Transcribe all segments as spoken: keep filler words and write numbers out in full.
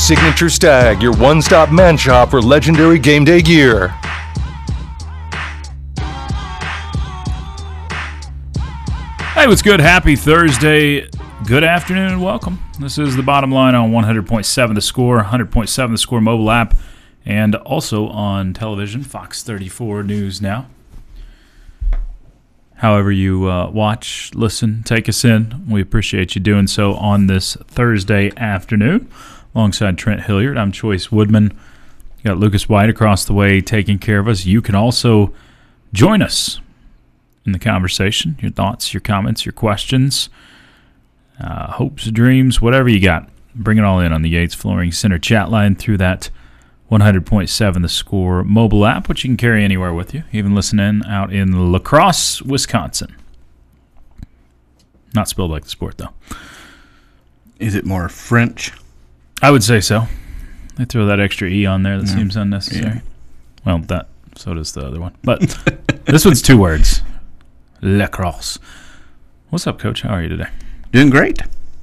Signature Stag, your one-stop man shop for legendary game day gear. Hey, what's good? Happy Thursday. Good afternoon and welcome. This is The Bottom Line on one hundred point seven The Score, one hundred point seven The Score mobile app, and also on television, Fox thirty-four News Now. However you uh, watch, listen, take us in, we appreciate you doing so on this Thursday afternoon. Alongside Trent Hilliard, I'm Choice Woodman. You got Lucas White across the way taking care of us. You can also join us in the conversation, your thoughts, your comments, your questions, uh, hopes, dreams, whatever you got. Bring it all in on the Yates Flooring Center chat line through that one hundred point seven The Score mobile app, which you can carry anywhere with you, even listen in out in La Crosse, Wisconsin. Not spelled like the sport, though. Is it more French? I would say so. They throw that extra E on there that Yeah. seems unnecessary. Yeah. Well, that so does the other one. But this one's two words. La Crosse. What's up, Coach? How are you today? Doing great.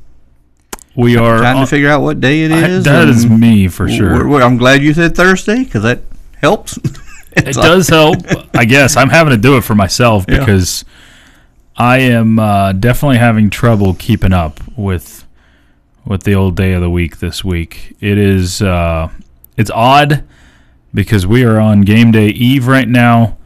We are Trying on, to figure out what day it I, is. that is and me for sure. we're- we're- I'm glad you said Thursday because that helps. It It's like- does help. I guess I'm having to do it for myself Yeah. because I am uh, definitely having trouble keeping up with with the old day of the week this week. It is uh, it's odd because we are on game day eve right now,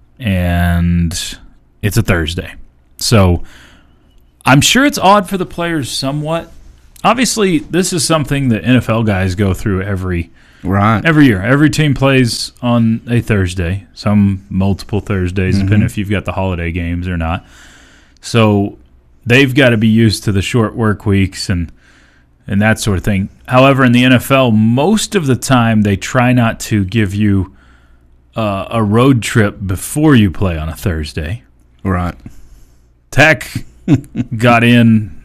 and it's a Thursday. So I'm sure it's odd for the players somewhat. Obviously, this is something that N F L guys go through every Right. every year. Every team plays on a Thursday, some multiple Thursdays, Mm-hmm. depending if you've got the holiday games or not. So they've got to be used to the short work weeks and and that sort of thing. However, in the N F L, most of the time they try not to give you uh, a road trip before you play on a Thursday. Right. Tech got in,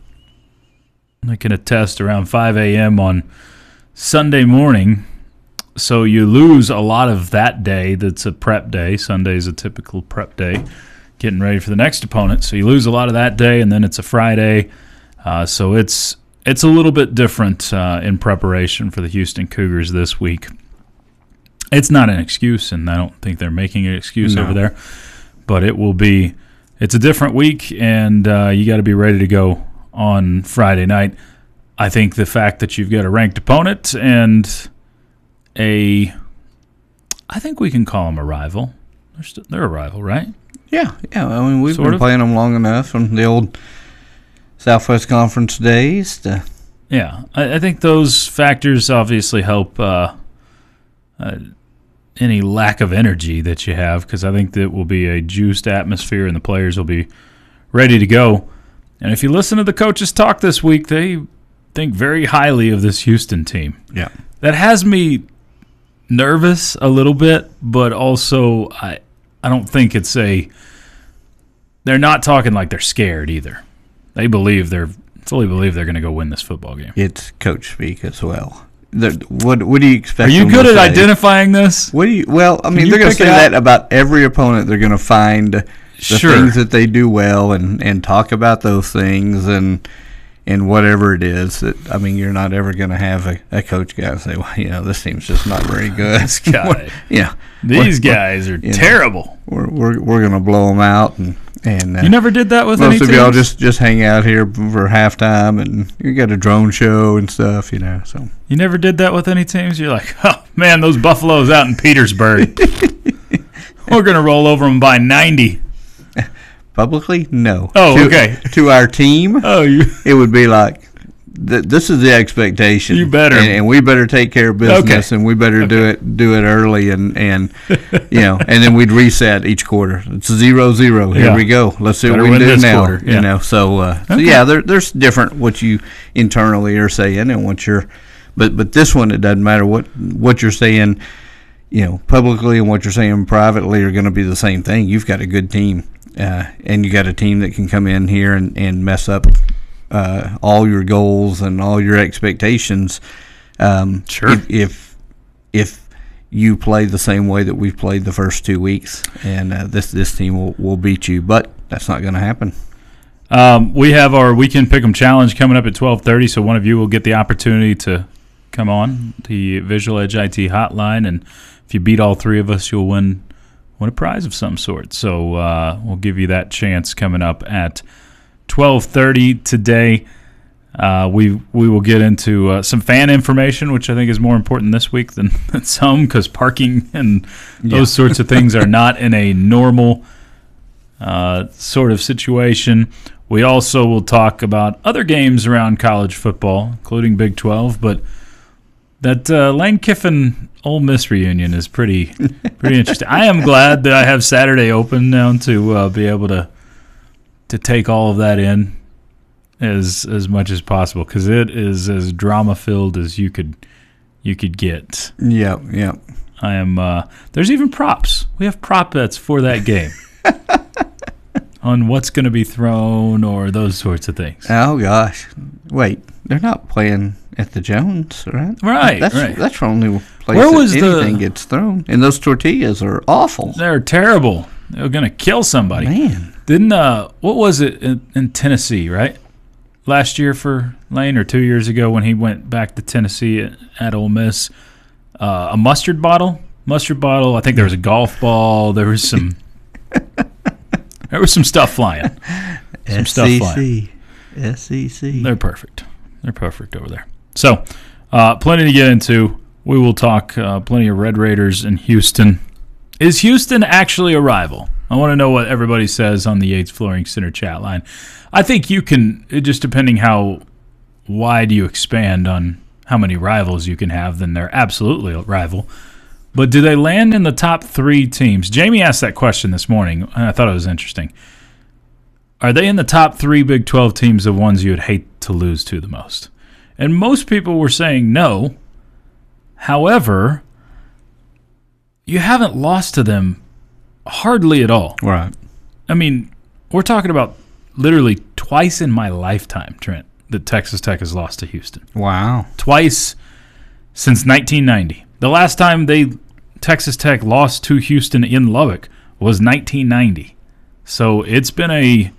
I can attest, around five a.m. on Sunday morning. So you lose a lot of that day that's a prep day. Sunday's a typical prep day, getting ready for the next opponent. So you lose a lot of that day, and then it's a Friday. Uh, so it's it's a little bit different uh, in preparation for the Houston Cougars this week. It's not an excuse, and I don't think they're making an excuse No. over there. But it will be – it's a different week, and uh, you got to be ready to go on Friday night. I think the fact that you've got a ranked opponent and a – I think we can call them a rival. They're, st- they're a rival, right? Yeah. Yeah. I mean, we've Sort been of. playing them long enough from the old Southwest Conference days. To, Yeah. I, I think those factors obviously help uh, uh, any lack of energy that you have, because I think that will be a juiced atmosphere and the players will be ready to go. And if you listen to the coaches talk this week, they think very highly of this Houston team. yeah. That has me nervous a little bit, but also I I don't think it's a – they're not talking like they're scared either. They believe they're – fully believe they're going to go win this football game. It's coach speak as well. The, what What do you expect? Are you them good to at say? identifying this? What do you? Well, I mean, you they're going to pick say it out? that about every opponent. They're going to find the Sure. things that they do well and, and talk about those things and and whatever it is. That I mean, you're not ever going to have a, a coach guy say, well, you know, this team's just not very good. This guy. yeah, These We're- guys are you know, terrible. We're we're we're going to blow them out and and uh, You never did that with most any of y'all teams? just just hang out here for halftime and you got a drone show and stuff, you know. So You never did that with any teams? You're like, oh, man, those Buffaloes out in Petersburg. We're going to roll over them by ninety. publicly, no. Oh, To- okay. To our team. Oh, you It would be like, th- this is the expectation. You better. and, and we better take care of business, Okay. and we better do it do it early, and and you know, and then we'd reset each quarter. It's zero zero. Here Yeah. we go. Let's see Better what we win can do this now. quarter, yeah. You know, so uh, so Okay. yeah, there, there's different what you internally are saying and what you're, but but this one it doesn't matter what what you're saying. You know, publicly and what you're saying privately are going to be the same thing. You've got a good team, uh, and you got a team that can come in here and, and mess up uh, all your goals and all your expectations. Um, Sure. If, if if you play the same way that we've played the first two weeks, and uh, this this team will, will beat you, but that's not going to happen. Um, we have our Weekend Pick'em Challenge coming up at twelve thirty, so one of you will get the opportunity to come on the Visual Edge I T hotline, and if you beat all three of us, you'll win win a prize of some sort. So uh, we'll give you that chance coming up at twelve thirty today. Uh, we we will get into uh, some fan information, which I think is more important this week than, than some, because parking and those yeah. sorts of things are not in a normal uh, sort of situation. We also will talk about other games around college football, including Big twelve, but that uh, Lane Kiffin Ole Miss reunion is pretty pretty interesting. I am glad that I have Saturday open now to uh, be able to to take all of that in as as much as possible, because it is as drama filled as you could you could get. Yep, yep. I am. Uh, there's even props. We have prop bets for that game on what's going to be thrown or those sorts of things. Oh gosh, wait, they're not playing at the Jones, right? Right, that's, right. That's the only place Where that was anything the, gets thrown. And those tortillas are awful. They're terrible. They're going to kill somebody. Man. Didn't, uh, what was it in, in Tennessee, right? Last year for Lane, or two years ago when he went back to Tennessee at, at Ole Miss, uh, a mustard bottle? Mustard bottle. I think there was a golf ball. There was some there was some stuff flying. Some stuff flying. S E C. They're perfect. They're perfect over there. So, uh, plenty to get into. We will talk uh, plenty of Red Raiders in Houston. Is Houston actually a rival? I want to know what everybody says on the Yates Flooring Center chat line. I think you can, it just depending how wide you expand on how many rivals you can have, then they're absolutely a rival. But do they land in the top three teams? Jamie asked that question this morning, and I thought it was interesting. Are they in the top three Big twelve teams of ones you would hate to lose to the most? And most people were saying no. However, you haven't lost to them hardly at all. Right. I mean, we're talking about literally twice in my lifetime, Trent, that Texas Tech has lost to Houston. Wow. Twice since nineteen ninety. The last time they Texas Tech lost to Houston in Lubbock was nineteen ninety. So it's been a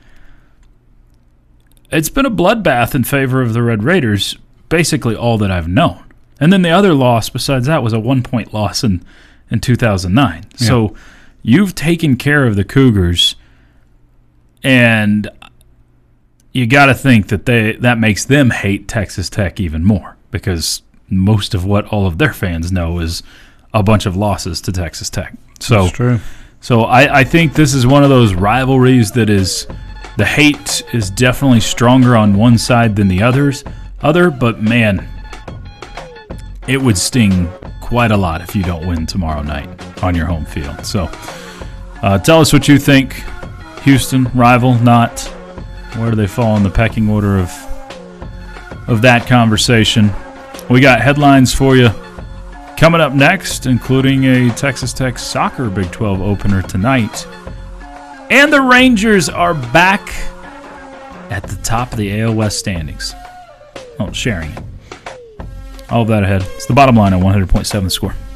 it's been a bloodbath in favor of the Red Raiders, basically all that I've known. And then the other loss besides that was a one-point loss in, in two thousand nine. Yeah. So you've taken care of the Cougars, and you got to think that they that makes them hate Texas Tech even more, because most of what all of their fans know is a bunch of losses to Texas Tech. So, that's true. So I, I think this is one of those rivalries that is the hate is definitely stronger on one side than the others other, but man, it would sting quite a lot if you don't win tomorrow night on your home field. So uh, tell us what you think. Houston, rival, not. Where do they fall in the pecking order of of that conversation? We got headlines for you coming up next, including a Texas Tech soccer Big twelve opener tonight. And the Rangers are back at the top of the A L West standings. Oh, sharing it. All of that ahead. It's the bottom line on one hundred point seven The Score.